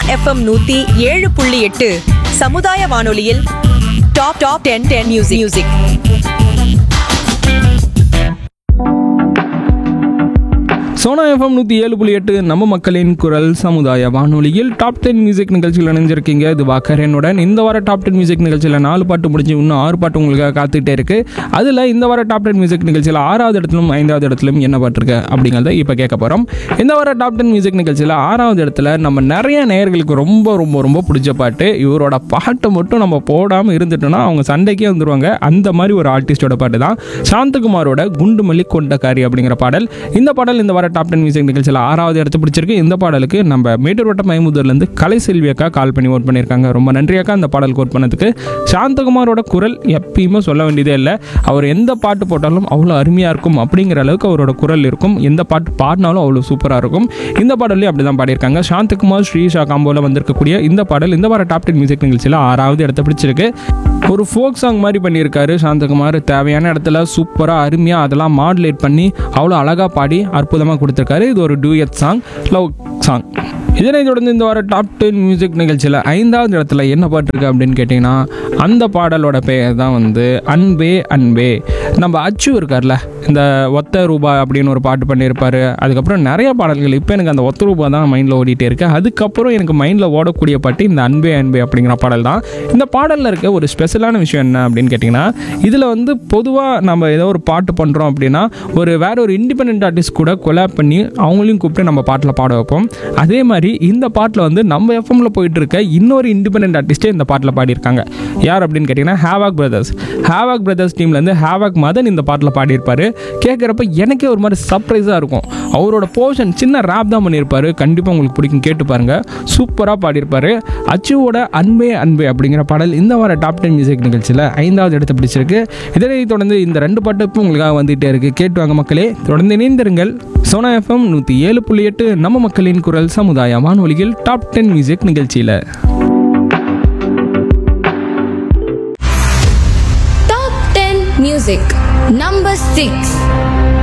FM 107.8 சமுதாய வானொலியில் top 10 music. Sona FM 107.8 நம்ம மக்களின் குரல் சமுதாய வானொலியில் டாப் 10 மியூசிக் நிகழ்ச்சியில் இணைஞ்சிருக்கீங்க. இது வாக்கரனுடன். இந்த வார டாப் 10 மியூசிக் நிகழ்ச்சியில் 4 பாட்டு முடிஞ்சு இன்னும் 6 பாட்டு உங்களுக்காக காத்துக்கிட்டே இருக்கு. அதில் இந்த வார டாப் 10 மியூசிக் நிகழ்ச்சியில் 6வது இடத்திலும் 5வது இடத்திலும் என்ன பாட்டு இருக்கு அப்படிங்கிறத இப்போ கேட்க போகிறோம். இந்த வார டாப் 10 மியூசிக் நிகழ்ச்சியில் 6வது இடத்துல நம்ம நிறைய நேயர்களுக்கு ரொம்ப ரொம்ப ரொம்ப பிடிச்ச பாட்டு. இவரோட பாட்டை மட்டும் நம்ம போடாமல் இருந்துட்டோம்னா அவங்க சண்டைக்கே வந்துடுவாங்க. அந்த மாதிரி ஒரு ஆர்டிஸ்டோட பாட்டு தான் சாந்தகுமாரோட குண்டுமல்லி கொண்டக்காரி அப்படிங்கிற பாடல். இந்த பாடல் இந்த வார டாப் 10 மியூசிக் நிகழ்ச்சியில் 6வது இடத்தை பிடிச்சிருக்கு. இந்த பாடலுக்கு நம்ம மேட்டூர் வட்டம் மைமுதூர்லேருந்து கலைசெல்வி அக்கா கால் பண்ணி ஓட் பண்ணியிருக்காங்க. ரொம்ப நன்றி அக்கா இந்த பாடலுக்கு ஓட் பண்ணதுக்கு. சாந்தகுமாரோட குரல் எப்பயுமே சொல்ல வேண்டியதே இல்லை. அவர் எந்த பாட்டு போட்டாலும் அவ்வளோ அருமையாக இருக்கும். அப்படிங்கிற அளவுக்கு அவரோட குரல் இருக்கும். எந்த பாட்டு பாடினாலும் அவ்வளோ சூப்பராக இருக்கும். இந்த பாடல்லையும் அப்படி தான் பாடியிருக்காங்க. சாந்தகுமார் ஸ்ரீஷா காம்போல வந்திருக்கக்கூடிய இந்த பாடல் இந்த வார டாப் 10 மியூசிக் நிகழ்ச்சியில் 6வது இடத்தை பிடிச்சிருக்கு. ஒரு ஃபோக் சாங் மாதிரி பண்ணியிருக்காரு சாந்தகுமார். தேவையான இடத்துல சூப்பராக அருமையாக அதெல்லாம் மாடுலேட் பண்ணி அவ்வளோ அழகாக பாடி அற்புதமாக கொடுத்துருக்காரு. இது ஒரு டூயட் சாங், லவ் சாங். இதனை தொடர்ந்து இந்த வார டாப் 10 மியூசிக் நிகழ்ச்சியில் 5வது இடத்துல என்ன பாட்டு இருக்கு அப்படின்னு கேட்டிங்கன்னா அந்த பாடலோட பெயர் தான் அன்பே அன்பே. நம்ம அச்சு இருக்கார்ல, இந்த ஒத்த ரூபா அப்படின்னு ஒரு பாட்டு பண்ணியிருப்பார். அதுக்கப்புறம் நிறைய பாடல்கள். இப்போ எனக்கு அந்த ஒத்த ரூபா தான் மைண்டில் ஓடிட்டே இருக்கு. அதுக்கப்புறம் எனக்கு மைண்டில் ஓடக்கூடிய பாட்டு இந்த அன்பே அன்பே அப்படிங்கிற பாடல் தான். இந்த பாடலில் இருக்க ஒரு ஸ்பெஷலான விஷயம் என்ன அப்படின்னு கேட்டிங்கன்னா இதில் பொதுவாக நம்ம ஏதோ ஒரு பாட்டு பண்ணுறோம் அப்படின்னா வேற ஒரு இண்டிபெண்டன்ட் ஆர்டிஸ்ட் கூட கொலாப் பண்ணி அவங்களையும் கூப்பிட்டு நம்ம பாட்டில் பாட வைப்போம். அதே மாதிரி இந்த பாட்டில் நம்ம எஃப்எம்ல போயிட்டு இருக்க இன்னொரு இண்டிபெண்டன்ட் ஆர்டிஸ்டே இந்த பாட்டில் பாடியிருக்காங்க. யார் அப்படின்னு கேட்டிங்கன்னா ஹேவாக் பிரதர்ஸ் டீம்லேருந்து ஹேவாக் மதன் இந்த பாட்டில் பாடியிருப்பார். கேட்குறப்ப எனக்கே ஒரு மாதிரி சர்ப்ரைஸாக இருக்கும். அவரோட போர்ஷன் சின்ன ரேப் தான் பண்ணியிருப்பார். கண்டிப்பாக உங்களுக்கு பிடிக்கும், கேட்டு பாருங்க. சூப்பராக பாடியிருப்பார். அச்சுவோட அன்பே அன்பே அப்படிங்கிற பாடல் இந்த வார டாப் 10 மியூசிக் நிகழ்ச்சியில் 5வது இடத்தை பிடிச்சிருக்கு. இதனை தொடர்ந்து இந்த 2 பாட்டு இப்போ உங்களுக்காக வந்துகிட்டே இருக்குது. கேட்டு வாங்க மக்களே, தொடர்ந்து இணைந்திருங்கள். சோனா எஃப்எம் 107.8 நம்ம மக்களின் குரல் சமுதாய வானொலியில் டாப் 10 மியூசிக் நிகழ்ச்சியில் Top 10 Music Number 6.